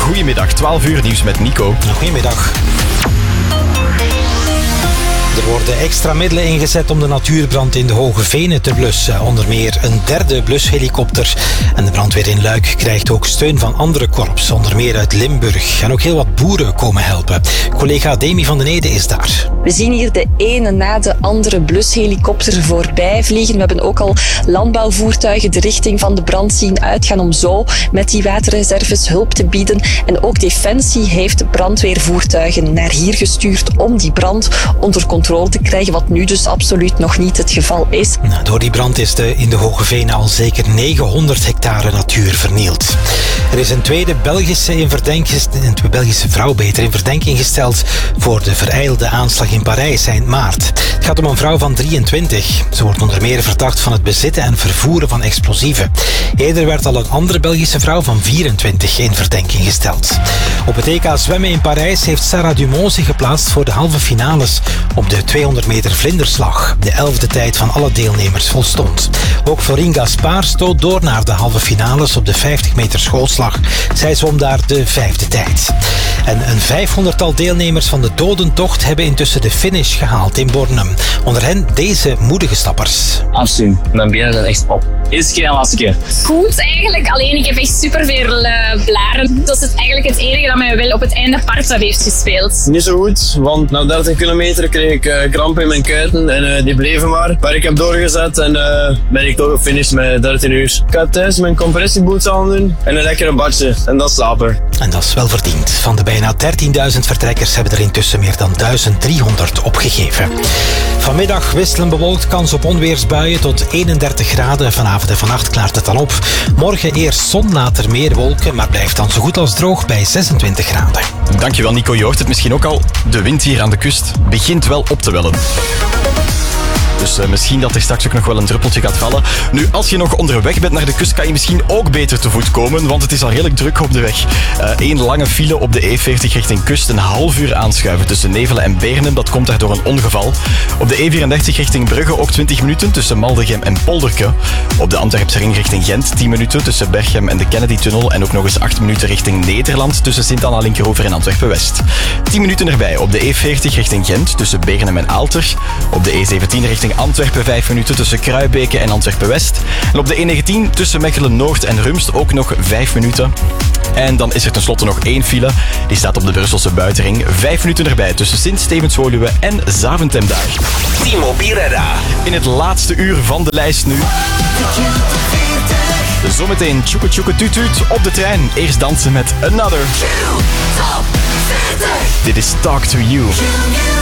Goedemiddag, 12 uur nieuws met Nico. Goedemiddag. Er worden extra middelen ingezet om de natuurbrand in de Hoge Venen te blussen. Onder meer een derde blushelikopter. En de brandweer in Luik krijgt ook steun van andere korps, onder meer uit Limburg. En ook heel wat boeren komen helpen. Collega Demi van den Ede is daar. We zien hier de ene na de andere blushelikopter voorbij vliegen. We hebben ook al landbouwvoertuigen de richting van de brand zien uitgaan om zo met die waterreserves hulp te bieden. En ook Defensie heeft brandweervoertuigen naar hier gestuurd om die brand onder controle te krijgen, wat nu dus absoluut nog niet het geval is. Door die brand is in de Hoge Venen al zeker 900 hectare natuur vernield. Er is een tweede Belgische vrouw in verdenking gesteld voor de verijelde aanslag in Parijs eind maart. Het gaat om een vrouw van 23. Ze wordt onder meer verdacht van het bezitten en vervoeren van explosieven. Eerder werd al een andere Belgische vrouw van 24 in verdenking gesteld. Op het EK zwemmen in Parijs heeft Sarah Dumont zich geplaatst voor de halve finales op de 200 meter vlinderslag. De 11e tijd van alle deelnemers volstond. Ook Florine Gaspard stoot door naar de halve finales op de 50 meter schoolslag. Zij zwom daar de 5e tijd. En een 500-tal deelnemers van de dodentocht hebben intussen de finish gehaald in Bornem. Onder hen deze moedige stappers. Afzien, mijn benen zijn echt op. Eerste keer en laatste keer. Goed eigenlijk, alleen ik heb echt superveel blaren. Dat is eigenlijk het enige dat mij wel op het einde parten heeft gespeeld. Niet zo goed, want na 30 kilometer kreeg ik krampen in mijn kuiten en die bleven maar. Maar ik heb doorgezet en ben ik toch gefinished met 13 uur. Ik ga thuis mijn compressieboots aan doen en een lekkere badje en dan slapen. En dat is wel verdiend. Van de bijna 13.000 vertrekkers hebben er intussen meer dan 1300 opgegeven. Vanmiddag wisselend bewolkt, kans op onweersbuien tot 31 graden. Vanavond en vannacht klaart het dan op. Morgen eerst zon, later meer wolken, maar blijft dan zo goed als droog bij 26 graden. Dankjewel Nico, je hoort het misschien ook al. De wind hier aan de kust begint wel op te wellen. Dus misschien dat er straks ook nog wel een druppeltje gaat vallen. Nu, als je nog onderweg bent naar de kust, kan je misschien ook beter te voet komen, want het is al redelijk druk op de weg. Eén lange file op de E40 richting kust, een half uur aanschuiven tussen Nevelen en Beernem. Dat komt daar door een ongeval. Op de E34 richting Brugge ook 20 minuten tussen Maldegem en Polderke. Op de Antwerpse ring richting Gent 10 minuten tussen Berchem en de Kennedy-tunnel. En ook nog eens 8 minuten richting Nederland tussen Sint-Anna-Linkeroever en Antwerpen-West. 10 minuten erbij op de E40 richting Gent tussen Beernem en Aalter. Op de E17 richting Antwerpen 5 minuten tussen Kruibeke en Antwerpen-West. En op de E19 tussen Mechelen-Noord en Rumst ook nog 5 minuten. En dan is er tenslotte nog 1 file. Die staat op de Brusselse buitenring. 5 minuten erbij tussen Sint-Stevens-Woluwe en Zaventem daar. T-Mobile Radar. In het laatste uur van de lijst nu. Zometeen tjoeke tjoeke tuut tuut op de trein. Eerst dansen met Another. Dit is Talk to You.